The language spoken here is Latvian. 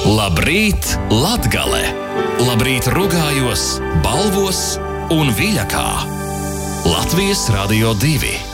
Labrīt, Latgale! Labrīt Rugājos, Balvos un Viļakā. Latvijas Radio 2.